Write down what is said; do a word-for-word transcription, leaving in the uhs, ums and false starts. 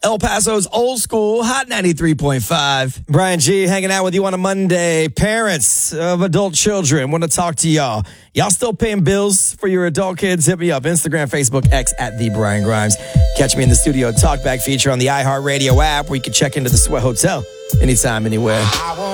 El Paso's old school, Hot ninety-three point five. Brian G. hanging out with you on a Monday. Parents of adult children, want to talk to y'all. Y'all still paying bills for your adult kids? Hit me up. Instagram, Facebook, X at The Brian Grimes. Catch me in the studio. Talkback feature on the iHeartRadio app where you can check into the Sweat Hotel anytime, anywhere.